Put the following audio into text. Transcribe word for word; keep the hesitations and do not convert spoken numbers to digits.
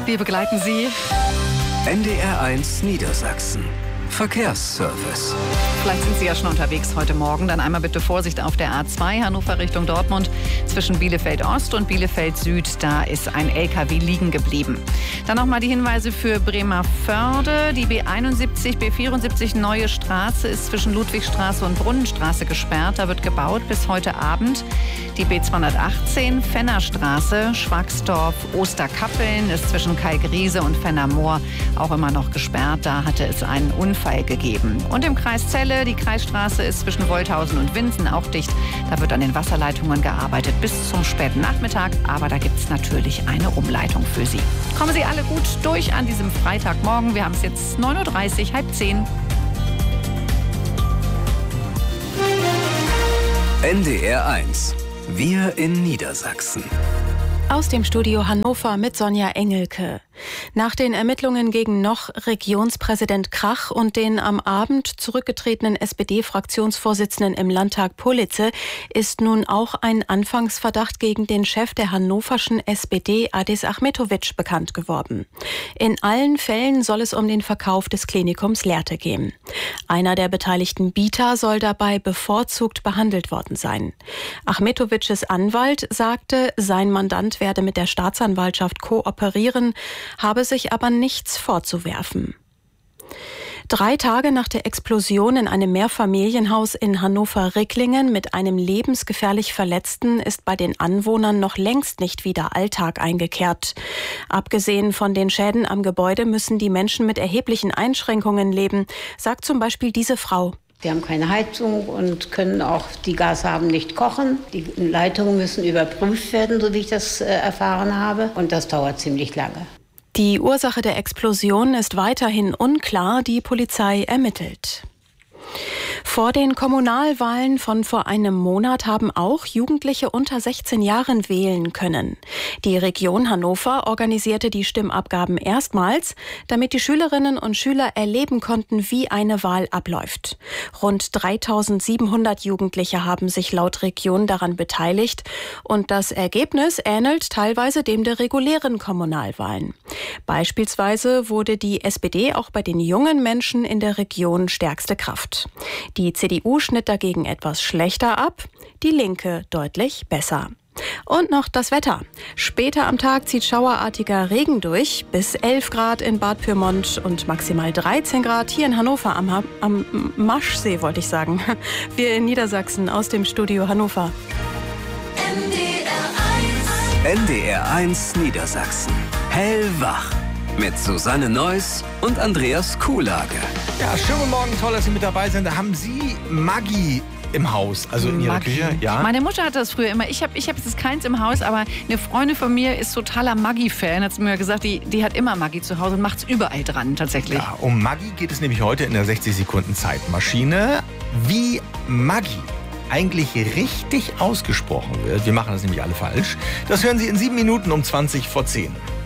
Wir begleiten Sie. N D R eins Niedersachsen. Verkehrsservice. Vielleicht sind Sie ja schon unterwegs heute Morgen. Dann einmal bitte Vorsicht auf der A zwei, Hannover Richtung Dortmund. Zwischen Bielefeld Ost und Bielefeld Süd, da ist ein L K W liegen geblieben. Dann nochmal die Hinweise für Bremervörde. Die B einundsiebzig, B vierundsiebzig Neue Straße ist zwischen Ludwigstraße und Brunnenstraße gesperrt. Da wird gebaut bis heute Abend. Die B zweihundertachtzehn, Fennerstraße, Schwagsdorf, Osterkappeln ist zwischen Kalkriese und Fennermoor auch immer noch gesperrt. Da hatte es einen Unfall gegeben. Und im Kreis Celle, die Kreisstraße ist zwischen Wolthausen und Winsen auch dicht. Da wird an den Wasserleitungen gearbeitet bis zum späten Nachmittag. Aber da gibt es natürlich eine Umleitung für Sie. Kommen Sie alle gut durch an diesem Freitagmorgen. Wir haben es jetzt neun Uhr dreißig, halb zehn. N D R eins. Wir in Niedersachsen. Aus dem Studio Hannover mit Sonja Engelke. Nach den Ermittlungen gegen noch Regionspräsident Krach und den am Abend zurückgetretenen S P D-Fraktionsvorsitzenden im Landtag Politze ist nun auch ein Anfangsverdacht gegen den Chef der hannoverschen S P D, Adis Achmetović, bekannt geworden. In allen Fällen soll es um den Verkauf des Klinikums Lehrte gehen. Einer der beteiligten Bieter soll dabei bevorzugt behandelt worden sein. Achmetovićs Anwalt sagte, sein Mandant werde mit der Staatsanwaltschaft kooperieren, habe sich aber nichts vorzuwerfen. Drei Tage nach der Explosion in einem Mehrfamilienhaus in Hannover-Ricklingen mit einem lebensgefährlich Verletzten ist bei den Anwohnern noch längst nicht wieder Alltag eingekehrt. Abgesehen von den Schäden am Gebäude müssen die Menschen mit erheblichen Einschränkungen leben, sagt zum Beispiel diese Frau. Wir haben keine Heizung und können auch, die Gashaben nicht kochen. Die Leitungen müssen überprüft werden, so wie ich das äh, erfahren habe. Und das dauert ziemlich lange. Die Ursache der Explosion ist weiterhin unklar. Die Polizei ermittelt. Vor den Kommunalwahlen von vor einem Monat haben auch Jugendliche unter sechzehn Jahren wählen können. Die Region Hannover organisierte die Stimmabgaben erstmals, damit die Schülerinnen und Schüler erleben konnten, wie eine Wahl abläuft. Rund dreitausendsiebenhundert Jugendliche haben sich laut Region daran beteiligt und das Ergebnis ähnelt teilweise dem der regulären Kommunalwahlen. Beispielsweise wurde die S P D auch bei den jungen Menschen in der Region stärkste Kraft. Die C D U schnitt dagegen etwas schlechter ab, die Linke deutlich besser. Und noch das Wetter. Später am Tag zieht schauerartiger Regen durch, bis elf Grad in Bad Pyrmont und maximal dreizehn Grad hier in Hannover am, am Maschsee, wollte ich sagen. Wir in Niedersachsen aus dem Studio Hannover. N D R eins. N D R eins Niedersachsen. Hellwach. Mit Susanne Neuss und Andreas Kuhlage. Ja, schönen guten Morgen, toll, dass Sie mit dabei sind. Da haben Sie Maggi im Haus, also in Ihrer Maggi. Küche? Ja. Meine Mutter hatte das früher immer. Ich habe ich hab jetzt keins im Haus, aber eine Freundin von mir ist totaler Maggi-Fan. Hat sie mir gesagt, die, die hat immer Maggi zu Hause und macht es überall dran tatsächlich. Ja, um Maggi geht es nämlich heute in der sechzig Sekunden Zeitmaschine. Wie Maggi eigentlich richtig ausgesprochen wird, wir machen das nämlich alle falsch, das hören Sie in sieben Minuten um zwanzig vor zehn.